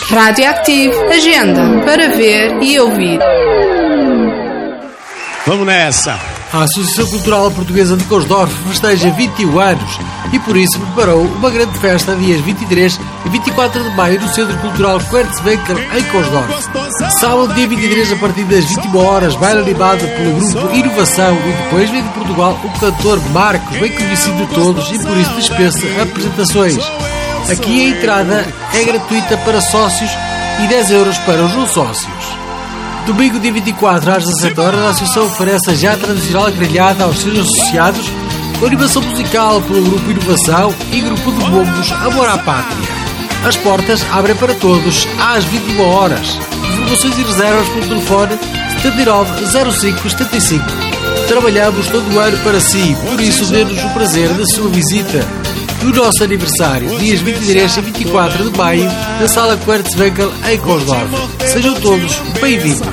Radioactive, agenda para ver e ouvir. Vamos nessa! A Associação Cultural Portuguesa de Cosdorf festeja 21 anos e por isso preparou uma grande festa dias 23 e 24 de maio no Centro Cultural Quertzwinkel em Cosdorf. Sábado, dia 23, a partir das 21 horas, baile animado pelo grupo Inovação e depois vem de Portugal o cantor Marcos, bem conhecido de todos e por isso dispensa apresentações. Aqui a entrada é gratuita para sócios e 10 euros para os não sócios. Domingo, dia 24, às 17 horas, a Associação oferece a já tradicional grelhada aos seus associados, com animação musical pelo Grupo Inovação e Grupo de Bombos Amor à Pátria. As portas abrem para todos às 21 horas. Informações e reservas pelo telefone 790575. Trabalhamos todo o ano para si, por isso dê-nos o prazer da sua visita. E o nosso aniversário, dias 23 e 24 de maio, na Sala Quertzwinkel em Cosdorf. Sejam todos bem-vindos.